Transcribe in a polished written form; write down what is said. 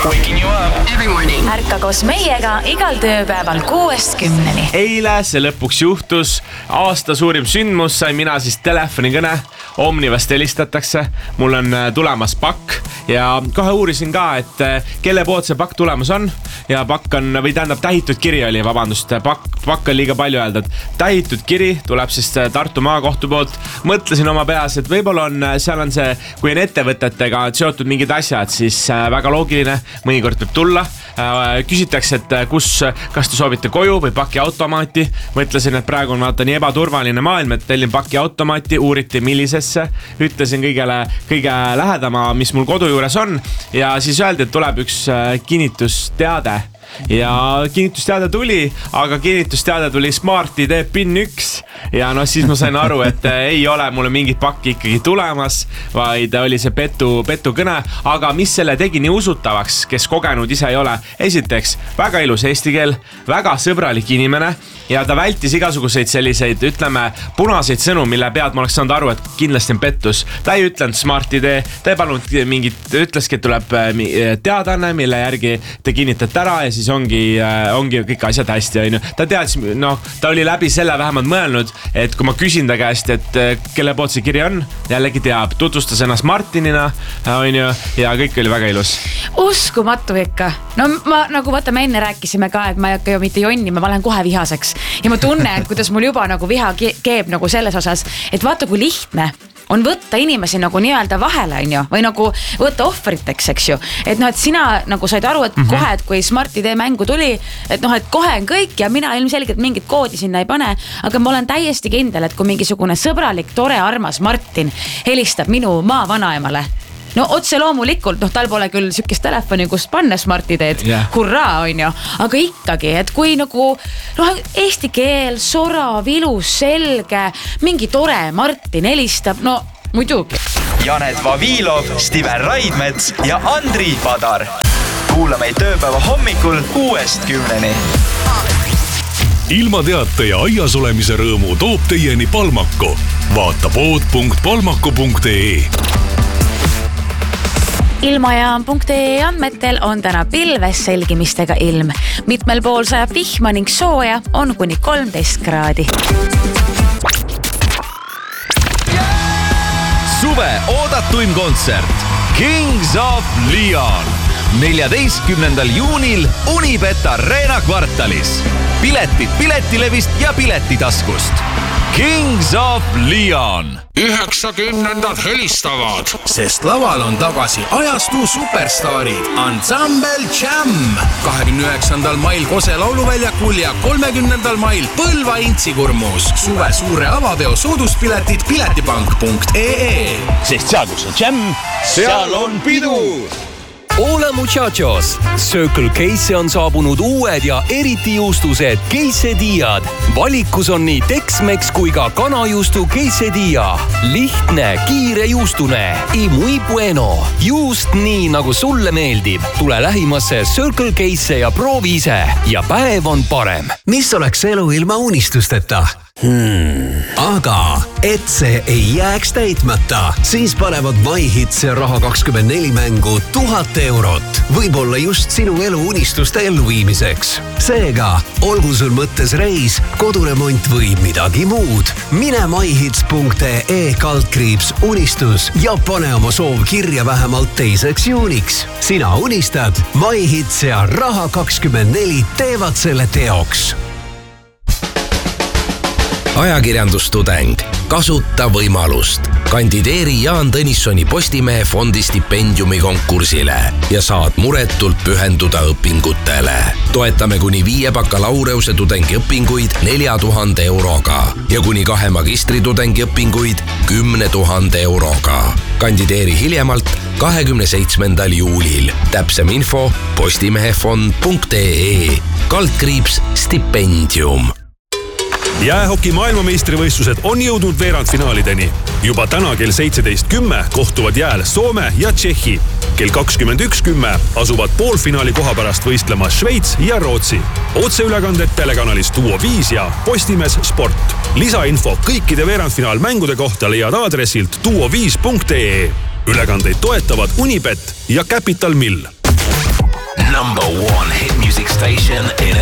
Waking you up every morning. Ärka koos meiega igal tööpäeval 6-10. Eile see lõpuks juhtus. Aasta suurim sündmus, sain mina siis telefonikõne. Omnivast helistatakse. Mul on tulemas pakk ja kohe uurisin ka, et kelle poolt see pakk tulemas on. Ja pakk on, või tähendab tähitud kiri oli, vabandust, pakk on liiga palju öelda, et tähitud kiri tuleb siis Tartu maakohtu poolt. Mõtlesin oma peas, et võib-olla on, seal on see, kui on ettevõtetega seotud mingid asjad, siis väga loogiline, mõnikord võib tulla. Küsitakse, et kas te soovite koju või pakiautomaati. Mõtlesin, et praegu on vaata nii ebaturvaline maailm, et tellin pakiautomaati, uuriti millisesse. Ütlesin kõige lähedama, mis mul kodu juures on. Ja siis öeldi, et tuleb üks kinnitusteade. Ja kinnitusteade tuli, aga kinnitusteade tuli Smart ID PIN 1 ja no siis ma sain aru, et ei ole mulle mingit pakki ikkagi tulemas, vaid oli see petu kõne, aga mis selle tegi nii usutavaks, kes kogenud ise ei ole. Esiteks, väga ilus eesti keel, väga sõbralik inimene ja ta vältis igasuguseid selliseid, ütleme, punaseid sõnu, mille pealt ma oleks saanud aru, et kindlasti on pettus. Ta ei ütlenud Smart ID, ta ei palunud mingit, ütleski, et tuleb teadanne, mille järgi te kinnitate ära ja siis ongi kõik asjad hästi. Ta teadis, ta oli läbi selle vähemalt mõelnud, et kui ma küsin ta käest, et kelle poolt see kiri on, jällegi teab, tutvustas ennast Martinina ja kõik oli väga ilus. Uskumatu ikka. No ma nagu vaata, me enne rääkisime ka, et ma ei hakka ju mitte jonnima, ma lähen kohe vihaseks ja ma tunnen, kuidas mul juba nagu viha keeb nagu selles osas, et vaata kui lihtne on võtta inimesi nagu nii-öelda vahele, või nagu võtta ohvriteks, eks ju. Et et sina nagu said aru, et kohe, et kui Smart ID mängu tuli, et kohe on kõik ja mina ilmselgelt mingit koodi sinna ei pane, aga ma olen täiesti kindel, et kui mingisugune sõbralik, tore, armas Martin helistab minu maavanaemale, no otse loomulikult, tal pole küll sükist telefoni, kus panna Smart ID-d, hurraa, aga ikkagi, et kui nagu eesti keel, sorav, ilus, selge, mingi tore Martin helistab, no muidugi. Janet Vavilov, Steven Raidmets ja Andri Padar. Kuula meid tööpäeva hommikul 6-10. Ilma teate ja aias olemise rõõmu toob teieni Palmako. Vaata pood.palmako.ee. Ilmajaan.ee andmetel on täna pilves selgimistega ilm. Mitmel pool sajab vihma ning sooja on kuni 13 kraadi. Suve oodatuim kontsert Kings of Leon 14. juunil Unibet Arena kvartalis. Piletid Piletilevist ja Piletitaskust. Kings of Leon. 90 helistavad, sest laval on tagasi ajastu superstaarid Ensemble Jam 29. mail Kose lauluväljakul ja 30. mail Põlva Intsikurmus. Suve suure avapeo sooduspiletid piletipank.ee. Sest seal, kus on Jam, seal on pidu. Ole muchachos! Circle K'sse on saabunud uued ja eriti juustused quesadillad. Valikus on nii Tex-Mex kui ka kanajuustu quesadilla. Lihtne, kiire juustune. Y muy bueno. Juust nii, nagu sulle meeldib. Tule lähimasse Circle K'sse ja proovi ise. Ja päev on parem. Mis oleks elu ilma unistusteta? Aga et see ei jääks täitmata, siis panevad MyHits ja Raha24 mängu 1000 eurot. Võib-olla just sinu elu unistuste elluviimiseks. Seega, olgu sul mõttes reis, koduremont või midagi muud. Mine myhits.ee/unistus ja pane oma soov kirja vähemalt 2. juuniks. Sina unistad, MyHits ja Raha24 teevad selle teoks. Ajakirjandustudeng. Kasuta võimalust. Kandideeri Jaan Tõnissoni Postimehe fondi stipendiumi konkursile ja saad muretult pühenduda õpingutele. Toetame kuni 5 bakalaureuse tudengiõpinguid 4000 euroga ja kuni 2 magistritudengiõpinguid 10 000 euroga. Kandideeri hiljemalt 27. juulil. Täpsem info postimehefond.ee/stipendium. Jäähoki maailmameistrivõistlused on jõudnud veerandfinaalideni. Juba täna kell 17.10 kohtuvad jääl Soome ja Tšehhi. Kell 21.10 asuvad poolfinaali koha pärast võistlema Šveits ja Rootsi. Otseülekanded telekanalis Duo 5 ja Postimees Sport. Lisainfo kõikide veerandfinaalmängude kohta leiad aadressilt duo5.ee. Ülekandeid toetavad Unibet ja Capital Mill. #1 hit music station in